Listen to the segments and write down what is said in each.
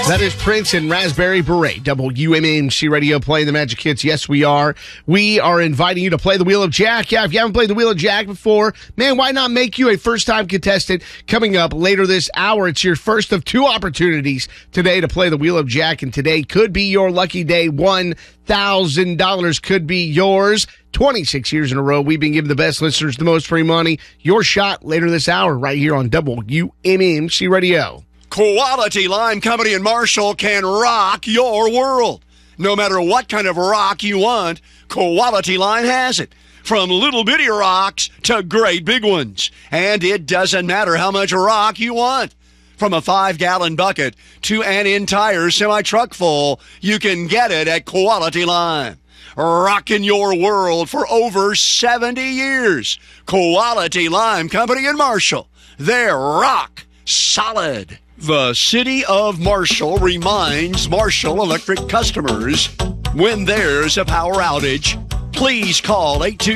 That is Prince and Raspberry Beret. WMMC Radio playing the Magic Hits. Yes, we are. We are inviting you to play the Wheel of Jack. Yeah, if you haven't played the Wheel of Jack before, man, why not make you a first-time contestant? Coming up later this hour, it's your first of two opportunities today to play the Wheel of Jack, and today could be your lucky day. $1,000 could be yours. 26 years in a row, we've been giving the best listeners the most free money. Your shot later this hour right here on WMMC Radio. Quality Lime Company in Marshall can rock your world. No matter what kind of rock you want, Quality Lime has it. From little bitty rocks to great big ones. And it doesn't matter how much rock you want. From a 5-gallon bucket to an entire semi-truck full, you can get it at Quality Lime. Rocking your world for over 70 years. Quality Lime Company in Marshall. They're rock solid. The City of Marshall reminds Marshall Electric customers, when there's a power outage, please call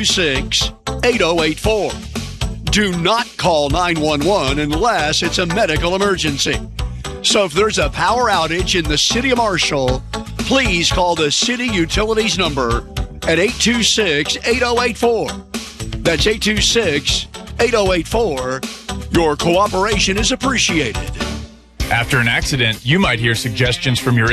826-8084. Do not call 911 unless it's a medical emergency. So if there's a power outage in the City of Marshall, please call the City Utilities number at 826-8084. That's 826-8084. Your cooperation is appreciated. After an accident, you might hear suggestions from your